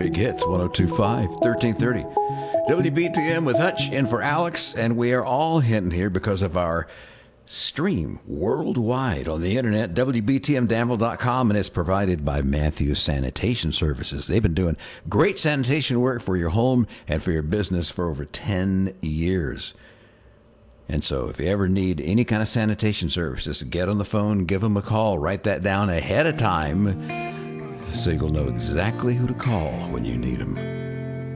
Big Hits 1025 1330. WBTM with Hutch and for Alex, and we are all hitting here because of our stream worldwide on the internet, WBTMDanville.com, and it's provided by Matthews Sanitation Services. They've been doing great sanitation work for your home and for your business for over 10 years. And so if you ever need any kind of sanitation services, get on the phone, give them a call, write that down ahead of time so you'll know exactly who to call when you need them.